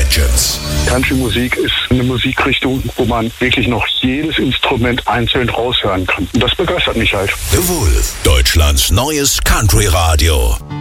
Legends. Country-Musik ist eine Musikrichtung, wo man wirklich noch jedes Instrument einzeln raushören kann. Und das begeistert mich halt. The Wolf, Deutschlands neues Country-Radio.